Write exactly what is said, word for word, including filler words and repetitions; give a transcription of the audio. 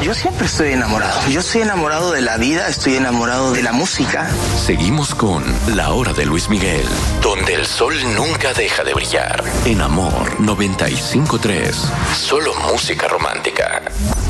Yo siempre estoy enamorado. Yo estoy enamorado de la vida, estoy enamorado de la música. Seguimos con La Hora de Luis Miguel, donde el sol nunca deja de brillar. En Amor noventa y cinco punto tres, solo música romántica.